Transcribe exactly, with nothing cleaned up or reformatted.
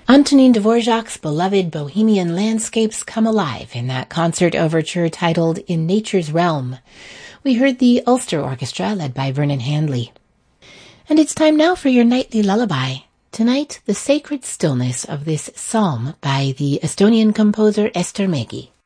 Antonin Dvorak's beloved Bohemian landscapes come alive in that concert overture titled In Nature's Realm. We heard the Ulster Orchestra led by Vernon Handley. And it's time now for your nightly lullaby. Tonight, the sacred stillness of this psalm by the Estonian composer Ester Mägi.